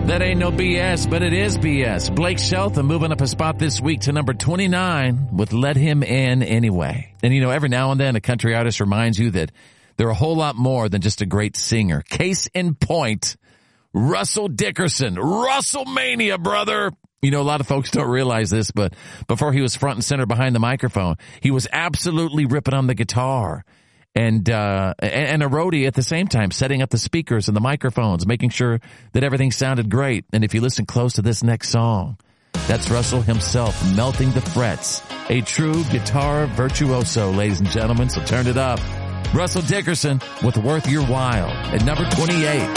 That ain't no BS, but it is BS. Blake Shelton moving up a spot this week to number 29 with Let Him In Anyway. And you know, every now and then a country artist reminds you that they're a whole lot more than just a great singer. Case in point, Russell Dickerson. Russellmania, brother. You know, a lot of folks don't realize this, but before he was front and center behind the microphone, he was absolutely ripping on the guitar. And a roadie at the same time, setting up the speakers and the microphones, making sure that everything sounded great. And if you listen close to this next song, that's Russell himself melting the frets. A true guitar virtuoso, ladies and gentlemen, so turn it up. Russell Dickerson with Worth Your While at number 28.